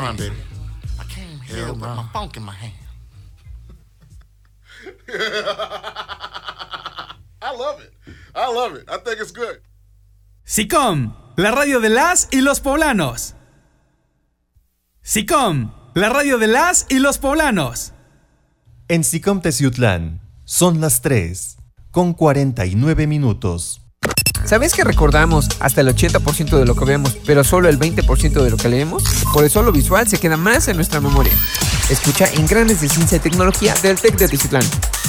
on, baby. I came here with my funk in my hand. I love it. I love it. I think it's good. SICOM, la radio de las y los poblanos. SICOM, la radio de las y los poblanos. En SICOM Teciutlán son las 3:49. ¿Sabes que recordamos hasta el 80% de lo que vemos, pero solo el 20% de lo que leemos? Por eso lo visual se queda más en nuestra memoria. Escucha Engranes de Ciencia y Tecnología del TEC de Teciutlán.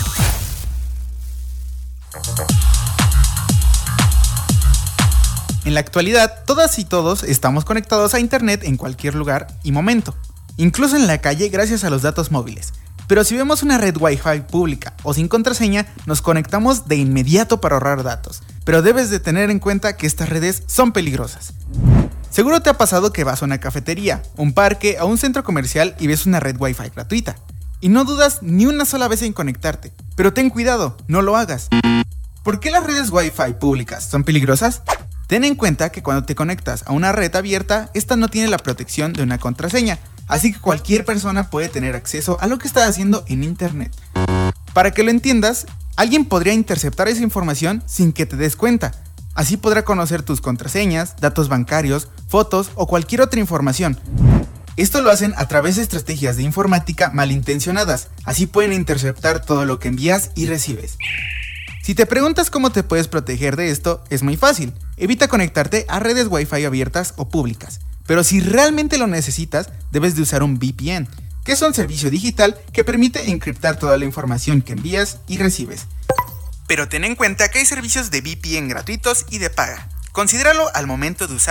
En la actualidad, todas y todos estamos conectados a internet en cualquier lugar y momento, incluso en la calle gracias a los datos móviles. Pero si vemos una red Wi-Fi pública o sin contraseña, nos conectamos de inmediato para ahorrar datos. Pero debes de tener en cuenta que estas redes son peligrosas. Seguro te ha pasado que vas a una cafetería, un parque o un centro comercial y ves una red Wi-Fi gratuita. Y no dudas ni una sola vez en conectarte. Pero ten cuidado, no lo hagas. ¿Por qué las redes Wi-Fi públicas son peligrosas? Ten en cuenta que cuando te conectas a una red abierta, esta no tiene la protección de una contraseña, así que cualquier persona puede tener acceso a lo que estás haciendo en internet. Para que lo entiendas, alguien podría interceptar esa información sin que te des cuenta. Así podrá conocer tus contraseñas, datos bancarios, fotos o cualquier otra información. Esto lo hacen a través de estrategias de informática malintencionadas, así pueden interceptar todo lo que envías y recibes. Si te preguntas cómo te puedes proteger de esto, es muy fácil. Evita conectarte a redes Wi-Fi abiertas o públicas. Pero si realmente lo necesitas, debes de usar un VPN, que es un servicio digital que permite encriptar toda la información que envías y recibes. Pero ten en cuenta que hay servicios de VPN gratuitos y de paga. Considéralo al momento de usar